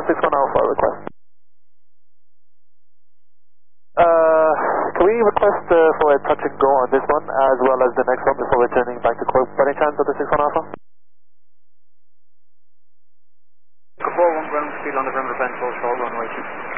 61 Alpha request. Can we request for a touch and go on this one as well as the next one before returning back to Cork by any chance of the 61 Alpha? 41 ground speed on the perimeter bend, full short runway 2.